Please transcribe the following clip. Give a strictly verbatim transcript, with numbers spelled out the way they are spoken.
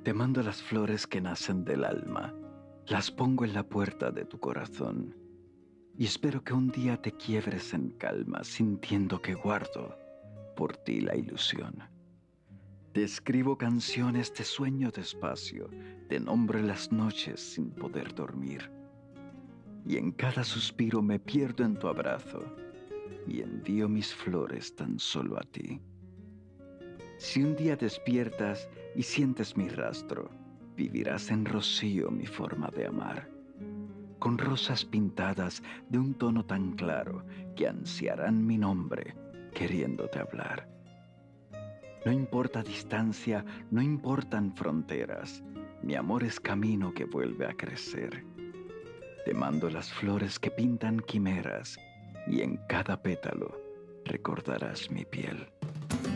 Te mando las flores que nacen del alma, las pongo en la puerta de tu corazón, y espero que un día te quiebres en calma, sintiendo que guardo por ti la ilusión. Te escribo canciones, te sueño despacio, te nombro en las noches sin poder dormir, y en cada suspiro me pierdo en tu abrazo, y envío mis flores tan solo a ti. Si un día despiertas y sientes mi rastro, vivirás en rocío mi forma de amar, con rosas pintadas de un tono tan claro que ansiarán mi nombre queriéndote hablar. No importa distancia, no importan fronteras, mi amor es camino que vuelve a crecer. Te mando las flores que pintan quimeras y en cada pétalo recordarás mi piel.